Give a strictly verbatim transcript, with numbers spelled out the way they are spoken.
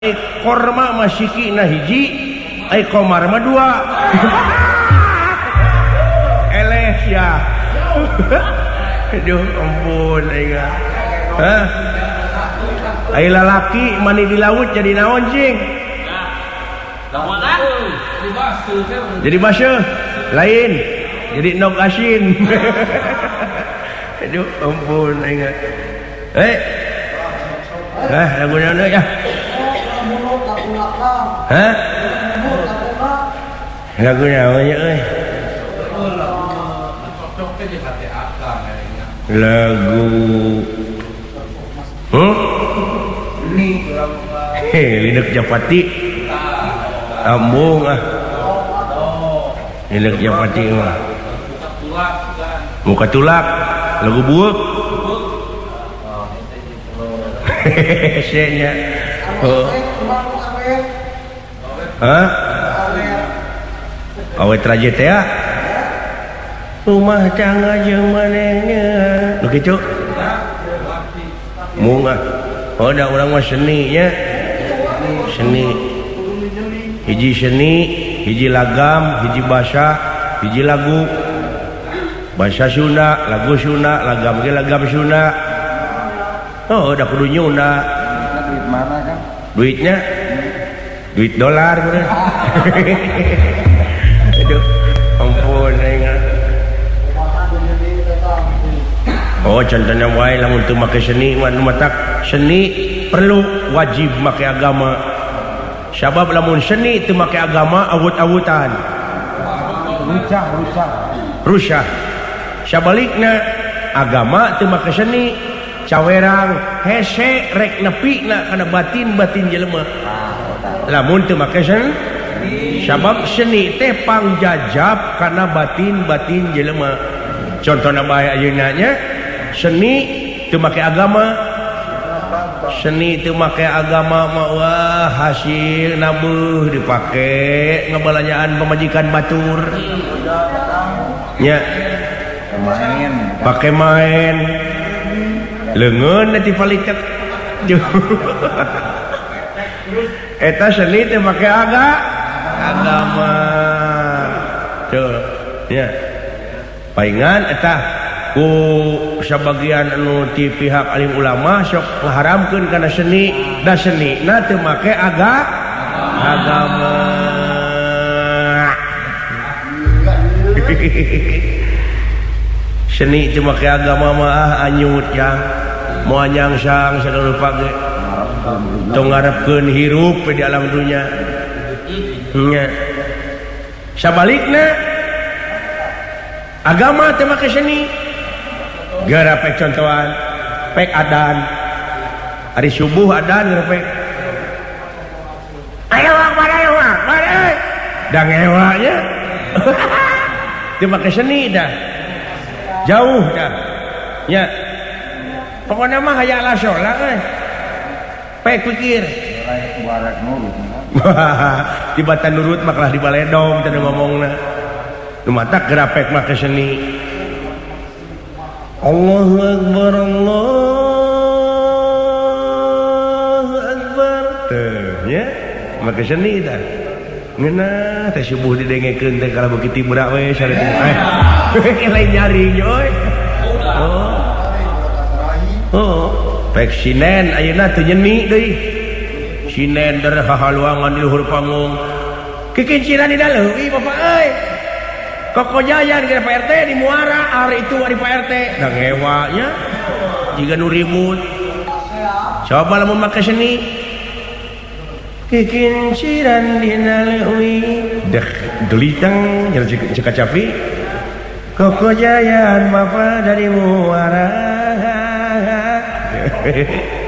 korma masiki na hiji ai komar mah dua eleh ya aduh ampun aing hah ai lalaki mani di laut jadi naon cing jadi baseuh lain jadi nog asin aduh ampun aing eh eh lagunya ya hah? Lagu namanya euy. Lagu Hmm? Heh, Linek Japati. Ambung ah. Linek Japati mah. Muka tulak, lagu buuk. Hehehe, nya. Oh. Hah? Awet raja teh ya? Rumah tangga jeung manehnya. Begitu? Munga. Oh, da urang mah seni nya. Seni. Hiji seni, hiji lagam, hiji basa, hiji lagu. Basa Sunda, lagu Sunda, lagam ge lagam Sunda. Oh, da kudu nyunda. Duit mana, Kang? Duitnya duit dolar bener. Aduh ampun aing. Oh contohnya wae lamun teu make seni mah matak seni perlu wajib make agama sabab lamun seni teu make agama awut-awutan rusak rusak rusak sabalikna agama teu make seni cawerang hese rek nepina kana batin-batin jelema lamun teu make seni sabab seni teh pangjajab kana batin-batin jelema contohna bae ayeuna nya seni teu make agama seni teu make agama mah wah hasil nabuh dipake ngabalanyaan pemajikan batur nya main pake main leungeun nanti paliket eta seni teh make aga agama tuh ya paingan eta ku sabagian anu ti pihak alim ulama sok ngaharamkeun kana seni da seni na teu make aga agama seni teu make agama mah anyut ya moal nyangsang sagala rupa ge tong ngarepkeun hirup di alam dunya nya sabalikna agama teu make seni gara pek contohan pek adan hari subuh adan gara pek ayo akbar ayo akbar euy da ngewa nya teu make seni dah jauh dah nya pokona mah hayang salat euy pek pikir barak nurut tiba-tiba nurut makalah dibaledong teu ngomongna nu matak gerapek make seni Allahu Akbar Allahu Akbar teh nya make seni tah ngeunah teh subuh didengekeun teh kalau beuki tibra we sare teh lain nyari euy oh oh pek sinen ayeuna teu nyeni deui sinen der hahaluangan di luhur panggung kikinciran di dalam ih bapak euy koko jayan ke P R T di Muara hari itu di P R T da ngewa nya jiga nu ribut coba lamun make seni kikinciran di leuwih deh gelitang nya cek capi koko jayan bapak dari Muara